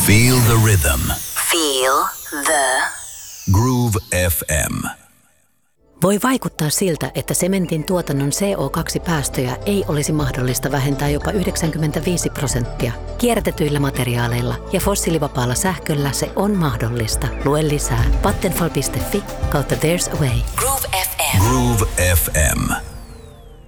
Feel the rhythm. Feel the Groove FM. Voi vaikuttaa siltä, että sementin tuotannon CO2-päästöjä ei olisi mahdollista vähentää jopa 95%. Kierrätetyillä materiaaleilla ja fossiilivapaalla sähköllä se on mahdollista. Lue lisää Vattenfall.fi/There's a way. Groove FM. Groove FM.